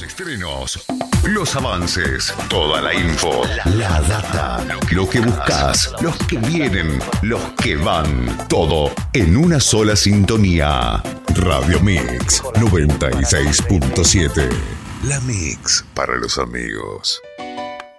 Los estrenos, los avances, toda la info, la data, lo que buscas, los que vienen, los que van, todo en una sola sintonía. Radio Mix 96.7. La Mix para los amigos.